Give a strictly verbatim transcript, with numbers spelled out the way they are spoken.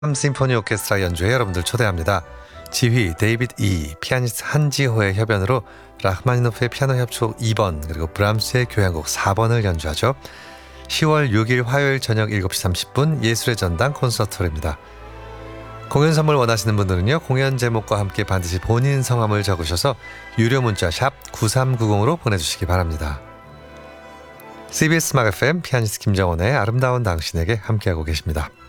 심포니 오케스트라 연주회 여러분들 초대합니다. 지휘 데이비드 이, 피아니스트 한지호의 협연으로 라흐마니노프의 피아노 협주곡 이 번 그리고 브람스의 교향곡 사 번을 연주하죠. 시월 육일 화요일 저녁 일곱 시 삼십 분 예술의 전당 콘서트홀입니다. 공연 선물 원하시는 분들은요, 공연 제목과 함께 반드시 본인 성함을 적으셔서 유료 문자 샵 구삼구공으로 보내주시기 바랍니다. 씨비에스 음악 에프엠 피아니스트 김정원의 아름다운 당신에게 함께하고 계십니다.